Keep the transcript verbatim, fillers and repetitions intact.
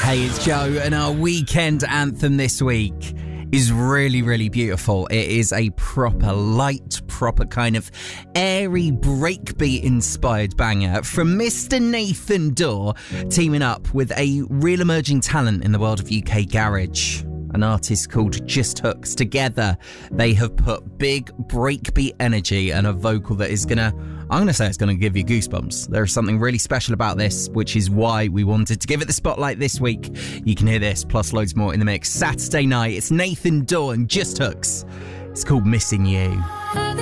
Hey, it's Joe, and our weekend anthem this week is really, really beautiful. It is a proper light, proper kind of airy breakbeat-inspired banger from Mister Nathan Dawe, teaming up with a real emerging talent in the world of U K garage. An artist called Just Hooks. Together, they have put big breakbeat energy and a vocal that is gonna, I'm gonna say it's gonna give you goosebumps. There is something really special about this, which is why we wanted to give it the spotlight this week. You can hear this, plus loads more in the mix. Saturday night, it's Nathan Dawe and Just Hooks. It's called Missing You.